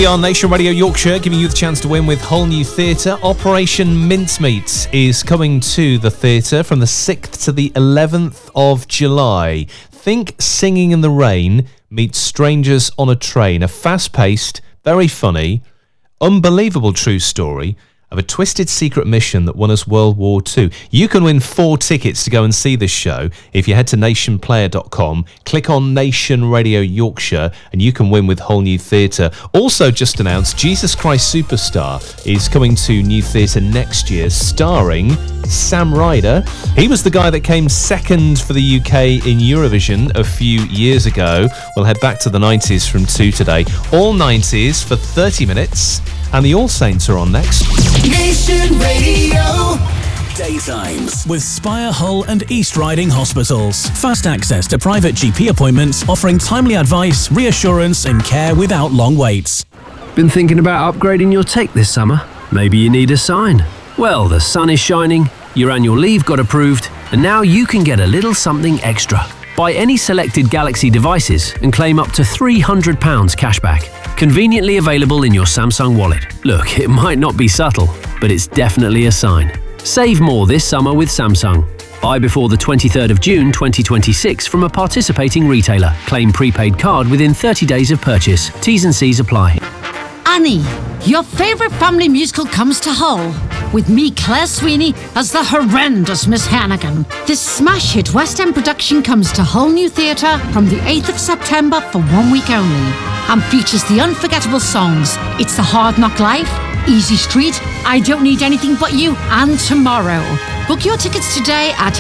on Nation Radio Yorkshire, giving you the chance to win with Whole New Theatre. Operation Mincemeat is coming to the theatre from the 6th to the 11th of July. Think Singing in the Rain meets Strangers on a Train. A fast-paced, very funny, unbelievable true story of a twisted secret mission that won us World War II. You can win 4 tickets to go and see this show if you head to nationplayer.com, click on Nation Radio Yorkshire, and you can win with Whole New Theatre. Also just announced, Jesus Christ Superstar is coming to New Theatre next year, starring Sam Ryder. He was the guy that came second for the UK in Eurovision a few years ago. We'll head back to the 90s from 2 today. All 90s for 30 minutes. And the All Saints are on next. Nation Radio. Daytimes with Spire, Hull and East Riding Hospitals. Fast access to private GP appointments, offering timely advice, reassurance and care without long waits. Been thinking about upgrading your tech this summer? Maybe you need a sign. Well, the sun is shining, your annual leave got approved, and now you can get a little something extra. Buy any selected Galaxy devices and claim up to £300 cashback. Conveniently available in your Samsung wallet. Look, it might not be subtle, but it's definitely a sign. Save more this summer with Samsung. Buy before the 23rd of June 2026 from a participating retailer. Claim prepaid card within 30 days of purchase. T's and C's apply. Annie, your favourite family musical comes to Hull, with me, Claire Sweeney, as the horrendous Miss Hannigan. This smash hit West End production comes to Whole New Theatre from the 8th of September for 1 week only, and features the unforgettable songs It's the Hard Knock Life, Easy Street, I Don't Need Anything But You, and Tomorrow. Book your tickets today at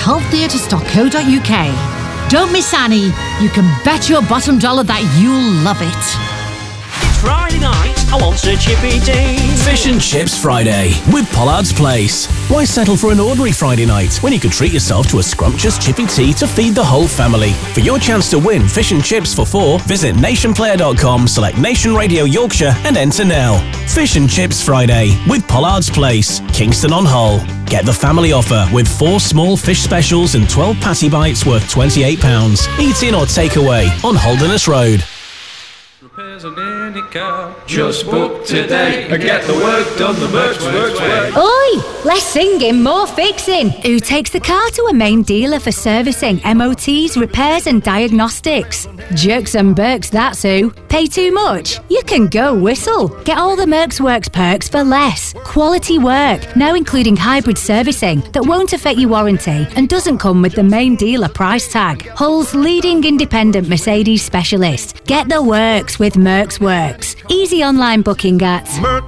hulltheatres.co.uk. Don't miss Annie. You can bet your bottom dollar that you'll love it. Friday night, I want a chippy Dean. Fish and Chips Friday with Pollard's Place. Why settle for an ordinary Friday night when you could treat yourself to a scrumptious chippy tea to feed the whole family? For your chance to win fish and chips for 4, visit nationplayer.com, select Nation Radio Yorkshire and enter now. Fish and Chips Friday with Pollard's Place, Kingston on Hull. Get the family offer with 4 small fish specials and 12 patty bites worth £28. Eat in or take away on Holderness Road. Just book today and get the work done the Mercs way. Oi! Less singing, more fixing. Who takes the car to a main dealer for servicing, MOTs, repairs and diagnostics? Jerks and Berks, that's who. Pay too much? You can go Whistle. Get all the Mercs Works perks for less. Quality work, now including hybrid servicing that won't affect your warranty and doesn't come with the main dealer price tag. Hull's leading independent Mercedes specialist. Get the works with Mercs Works. Easy online booking at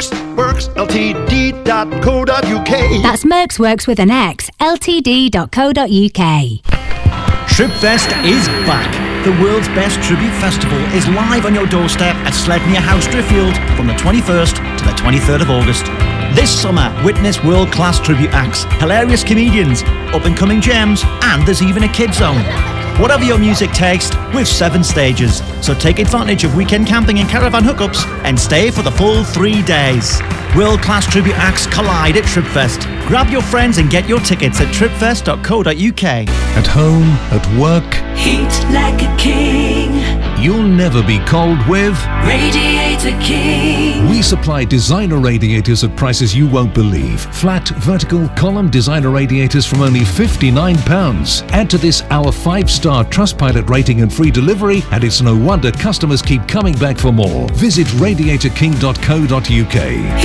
mercsworksltd.co.uk. That's Mercs Works with an X, ltd.co.uk. Tripfest is back. The world's best tribute festival is live on your doorstep at Sledmere House, Driffield from the 21st to the 23rd of August. This summer, witness world-class tribute acts, hilarious comedians, up-and-coming gems, and there's even a kids zone. Whatever your music taste, with 7 stages. So take advantage of weekend camping and caravan hookups and stay for the full 3 days. World-class tribute acts collide at Tripfest. Grab your friends and get your tickets at tripfest.co.uk. At home, at work, Heat like a king. You'll never be cold with Radiator King. We supply designer radiators at prices you won't believe. Flat, vertical, column designer radiators from only £59. Add to this our 5-star Trustpilot rating and free delivery, and it's no wonder customers keep coming back for more. Visit radiatorking.co.uk.